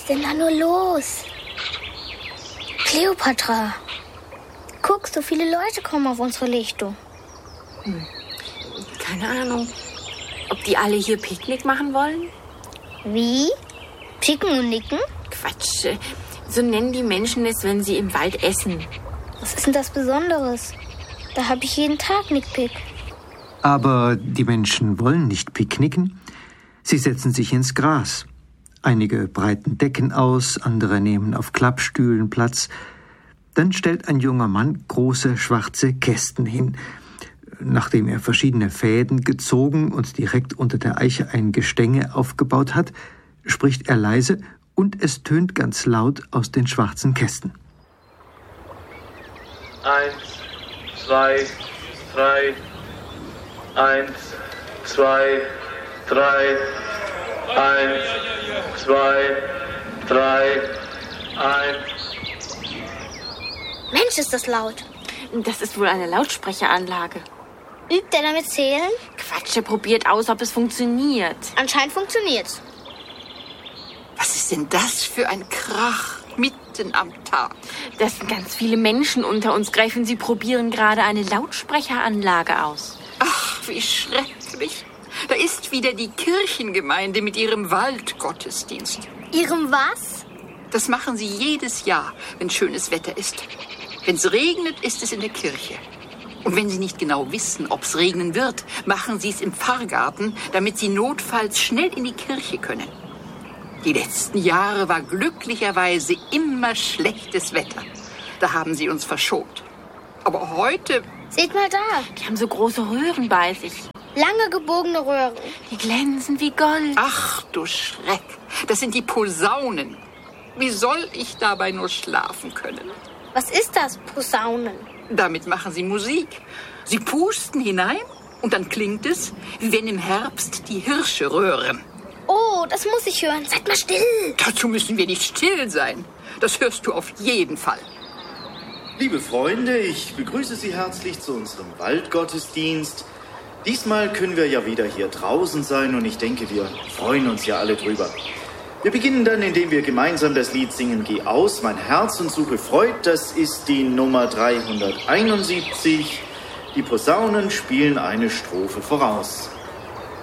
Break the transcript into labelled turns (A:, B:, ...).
A: denn da nur los? Kleopatra, guck, so viele Leute kommen auf unsere Lichtung.
B: Keine Ahnung, ob die alle hier Picknick machen wollen?
A: Wie? Picken und nicken?
B: Quatsch, so nennen die Menschen es, wenn sie im Wald essen.
A: Was ist denn das Besonderes? Da habe ich jeden Tag Nickpick.
C: Aber die Menschen wollen nicht picknicken. Sie setzen sich ins Gras. Einige breiten Decken aus, andere nehmen auf Klappstühlen Platz. Dann stellt ein junger Mann große schwarze Kästen hin. Nachdem er verschiedene Fäden gezogen und direkt unter der Eiche ein Gestänge aufgebaut hat, spricht er leise und es tönt ganz laut aus den schwarzen Kästen.
D: 1, 2, 3. 1, 2, 3. 1, 2, 3. 1.
A: Mensch, ist das laut.
B: Das ist wohl eine Lautsprecheranlage.
A: Übt er damit zählen?
B: Quatsch, er probiert aus, ob es funktioniert.
A: Anscheinend funktioniert's.
E: Was ist denn das für ein Krach mitten am Tag?
B: Das sind ganz viele Menschen unter uns, Gräfin. Sie probieren gerade eine Lautsprecheranlage aus.
E: Ach, wie schrecklich. Da ist wieder die Kirchengemeinde mit ihrem Waldgottesdienst.
A: Ihrem was?
E: Das machen sie jedes Jahr, wenn schönes Wetter ist. Wenn es regnet, ist es in der Kirche. Und wenn sie nicht genau wissen, ob es regnen wird, machen sie es im Pfarrgarten, damit sie notfalls schnell in die Kirche können. Die letzten Jahre war glücklicherweise immer schlechtes Wetter. Da haben sie uns verschont. Aber heute...
A: Seht mal da.
B: Die haben so große Röhren bei sich.
A: Lange gebogene Röhren.
B: Die glänzen wie Gold.
E: Ach du Schreck, das sind die Posaunen. Wie soll ich dabei nur schlafen können?
A: Was ist das, Posaunen?
E: Damit machen sie Musik. Sie pusten hinein und dann klingt es, wie wenn im Herbst die Hirsche röhren.
A: Oh, das muss ich hören. Seid mal still.
E: Dazu müssen wir nicht still sein. Das hörst du auf jeden Fall.
F: Liebe Freunde, ich begrüße Sie herzlich zu unserem Waldgottesdienst. Diesmal können wir ja wieder hier draußen sein und ich denke, wir freuen uns ja alle drüber. Wir beginnen dann, indem wir gemeinsam das Lied singen Geh aus, mein Herz und suche Freud. Das ist die Nummer 371. Die Posaunen spielen eine Strophe voraus.